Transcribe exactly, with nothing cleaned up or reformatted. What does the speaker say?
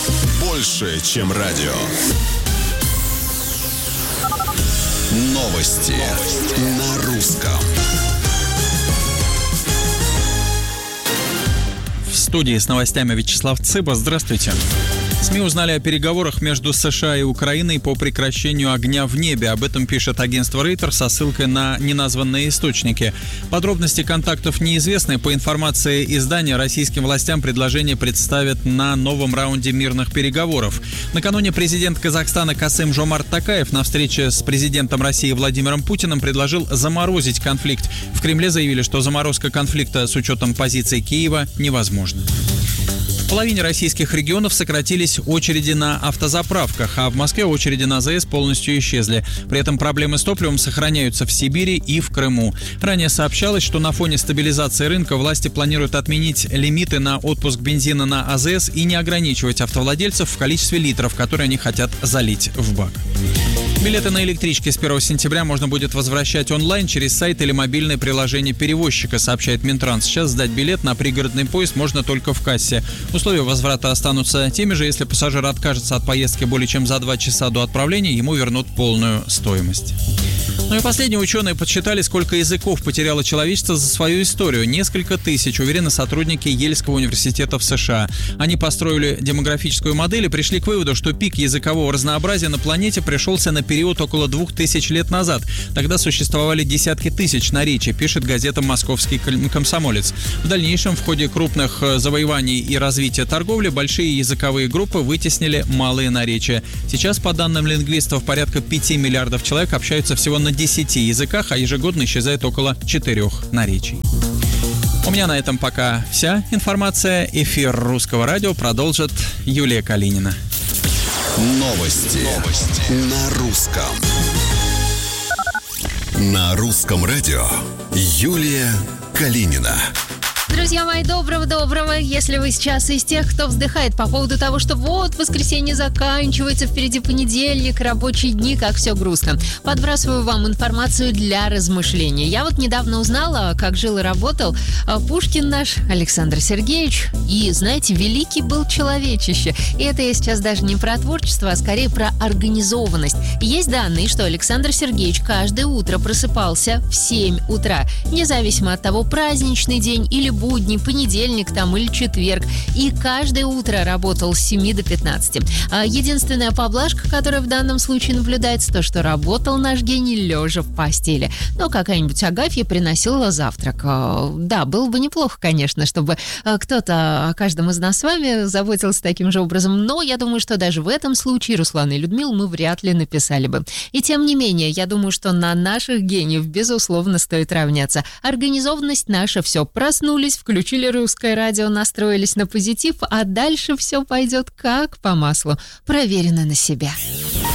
Больше, чем радио. Новости, Новости. На русском. В студии с новостями Вячеслав Цыба. Здравствуйте. СМИ узнали о переговорах между США и Украиной по прекращению огня в небе. Об этом пишет агентство Рейтер со ссылкой на неназванные источники. Подробности контактов неизвестны. По информации издания, российским властям предложение представят на новом раунде мирных переговоров. Накануне президент Казахстана Касым-Жомарт Токаев на встрече с президентом России Владимиром Путиным предложил заморозить конфликт. В Кремле заявили, что заморозка конфликта с учетом позиции Киева невозможна. В половине российских регионов сократились очереди на автозаправках, а в Москве очереди на АЗС полностью исчезли. При этом проблемы с топливом сохраняются в Сибири и в Крыму. Ранее сообщалось, что на фоне стабилизации рынка власти планируют отменить лимиты на отпуск бензина на АЗС и не ограничивать автовладельцев в количестве литров, которые они хотят залить в бак. Билеты на электрички с первого сентября можно будет возвращать онлайн через сайт или мобильное приложение перевозчика, сообщает Минтранс. Сейчас сдать билет на пригородный поезд можно только в кассе. Условия возврата останутся теми же. Если пассажир откажется от поездки более чем за два часа до отправления, ему вернут полную стоимость. Ну и последние ученые подсчитали, сколько языков потеряло человечество за свою историю. Несколько тысяч, уверены сотрудники Ельского университета в США. Они построили демографическую модель и пришли к выводу, что пик языкового разнообразия на планете пришелся на период около двух тысяч лет назад. Тогда существовали десятки тысяч наречий, пишет газета «Московский комсомолец». В дальнейшем, в ходе крупных завоеваний и развития торговли, большие языковые группы вытеснили малые наречия. Сейчас, по данным лингвистов, порядка пяти миллиардов человек общаются всего на десяти языках, а ежегодно исчезает около четырех наречий. У меня на этом пока вся информация. Эфир Русского радио продолжит Юлия Калинина. Новости, Новости. На русском. На русском радио Юлия Калинина. Друзья мои, доброго-доброго. Если вы сейчас из тех, кто вздыхает по поводу того, что вот воскресенье заканчивается, впереди понедельник, рабочие дни, как все грустно, подбрасываю вам информацию для размышления. Я вот недавно узнала, как жил и работал Пушкин наш Александр Сергеевич. И, знаете, великий был человечище. И это я сейчас даже не про творчество, а скорее про организованность. Есть данные, что Александр Сергеевич каждое утро просыпался в семь утра, независимо от того, праздничный день или будни, понедельник там или четверг. И каждое утро работал с семи до пятнадцати. А единственная поблажка, которая в данном случае наблюдается, то, что работал наш гений лежа в постели. Но какая-нибудь Агафья приносила завтрак. Да, было бы неплохо, конечно, чтобы кто-то о каждом из нас с вами заботился таким же образом. Но я думаю, что даже в этом случае Руслана и Людмилу мы вряд ли написали бы. И тем не менее, я думаю, что на наших гениев, безусловно, стоит равняться. Организованность наша, все, проснулись, включили Русское радио, настроились на позитив, а дальше все пойдет как по маслу. Проверено на себя.